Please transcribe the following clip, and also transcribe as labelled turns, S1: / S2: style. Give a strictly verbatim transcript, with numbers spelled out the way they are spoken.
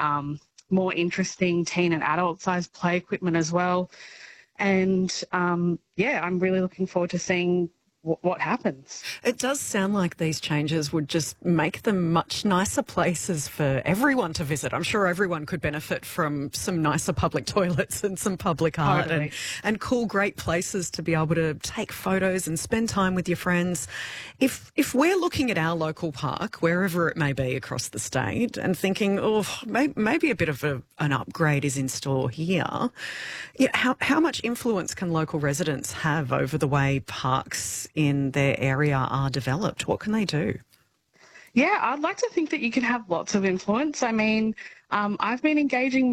S1: um, more interesting teen and adult sized play equipment as well. And um, yeah, I'm really looking forward to seeing what happens.
S2: It does sound like these changes would just make them much nicer places for everyone to visit. I'm sure everyone could benefit from some nicer public toilets and some public art
S1: Totally.
S2: and, and cool, great places to be able to take photos and spend time with your friends. If if we're looking at our local park, wherever it may be across the state, and thinking, oh, maybe, maybe a bit of a, an upgrade is in store here, yeah, how, how much influence can local residents have over the way parks in their area are developed? What can they do?
S1: Yeah, I'd like to think that you can have lots of influence. I mean, um, I've been engaging